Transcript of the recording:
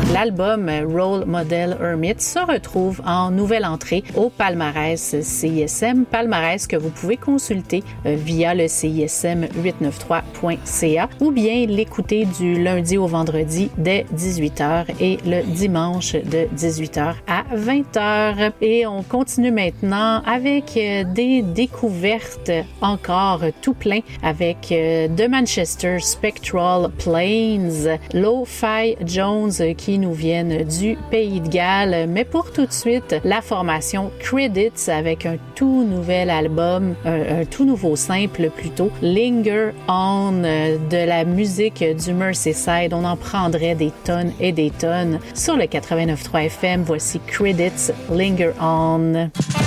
L'album Role Model Hermit se retrouve en nouvelle entrée au palmarès CISM, palmarès que vous pouvez consulter via le CISM893.ca ou bien l'écouter du lundi au vendredi dès 18h et le dimanche de 18h à 20h. Et on continue maintenant avec des découvertes encore tout plein avec de Manchester Spectral Plains, Lo-Fi Jones qui nous viennent du Pays de Galles. Mais pour tout de suite, la formation Credits avec un tout nouvel album, un tout nouveau simple plutôt, Linger On, de la musique du Merseyside. On en prendrait des tonnes et des tonnes. Sur le 89.3 FM, voici Credits, Linger On.